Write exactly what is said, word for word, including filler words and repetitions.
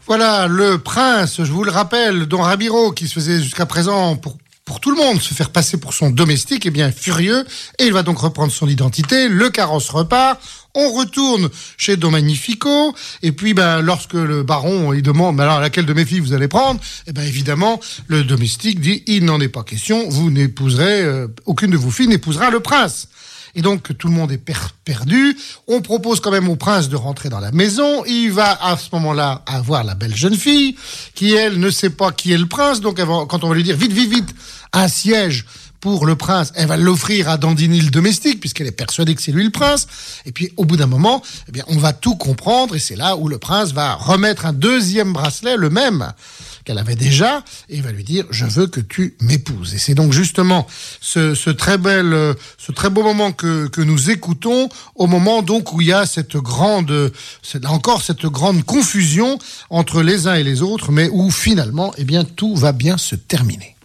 Voilà, le prince, je vous le rappelle, Don Ramiro, qui se faisait jusqu'à présent pour, pour tout le monde se faire passer pour son domestique, eh bien, furieux, et il va donc reprendre son identité, le carrosse repart, on retourne chez Don Magnifico, et puis, ben, lorsque le baron, il demande, ben alors, laquelle de mes filles vous allez prendre? Eh ben, évidemment, le domestique dit, il n'en est pas question, vous n'épouserez, euh, aucune de vos filles n'épousera le prince. Et donc, tout le monde est per- perdu. On propose quand même au prince de rentrer dans la maison. Il va, à ce moment-là, avoir la belle jeune fille, qui, elle, ne sait pas qui est le prince. Donc, elle va, quand on va lui dire, vite, vite, vite, un siège pour le prince, elle va l'offrir à Dandini le domestique, puisqu'elle est persuadée que c'est lui le prince. Et puis, au bout d'un moment, eh bien, on va tout comprendre, et c'est là où le prince va remettre un deuxième bracelet, le même qu'elle avait déjà, et il va lui dire, je veux que tu m'épouses. Et c'est donc justement ce, ce très bel, ce très beau moment que, que nous écoutons, au moment donc où il y a cette grande, c'est là encore cette grande confusion entre les uns et les autres, mais où finalement, eh bien, tout va bien se terminer.